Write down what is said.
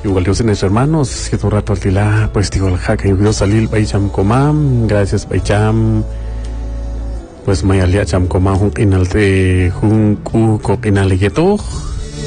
igual Dios en hermanos, siete un rato al tila, pues digo el jaca y Dios salil, Baicham Comam, gracias Baicham, pues Mayalia Cham Comam, Inalte, Junku, Inaleyeto,